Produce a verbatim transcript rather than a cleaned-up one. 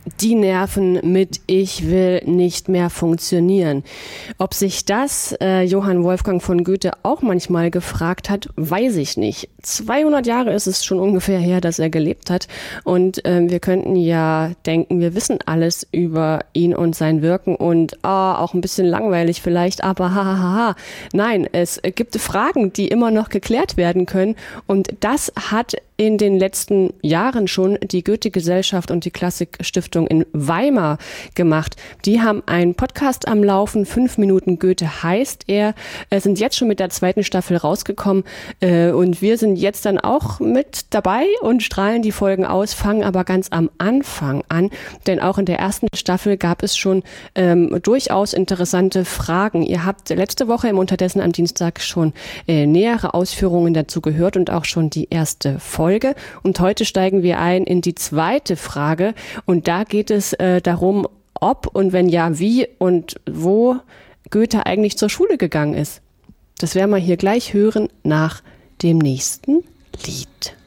Die Nerven mit Ich will nicht mehr funktionieren. Ob sich das äh, Johann Wolfgang von Goethe auch manchmal gefragt hat, weiß ich nicht. zweihundert Jahre ist es schon ungefähr her, dass er gelebt hat. Und äh, wir könnten ja denken, wir wissen alles über ihn und sein Wirken und ah, auch ein bisschen langweilig vielleicht, aber hahaha. Ha, ha. Nein, es gibt Fragen, die immer noch geklärt werden können. Und das hat in den letzten Jahren schon die Goethe-Gesellschaft und die Klassik-Stiftung in Weimar gemacht. Die haben einen Podcast am Laufen, fünf Minuten Goethe heißt er, sind jetzt schon mit der zweiten Staffel rausgekommen und wir sind jetzt dann auch mit dabei und strahlen die Folgen aus, fangen aber ganz am Anfang an, denn auch in der ersten Staffel gab es schon ähm, durchaus interessante Fragen. Ihr habt letzte Woche im Unterdessen am Dienstag schon äh, nähere Ausführungen dazu gehört und auch schon die erste Folge. Und heute steigen wir ein in die zweite Frage und da geht es äh, darum, ob und wenn ja, wie und wo Goethe eigentlich zur Schule gegangen ist. Das werden wir hier gleich hören nach dem nächsten Lied.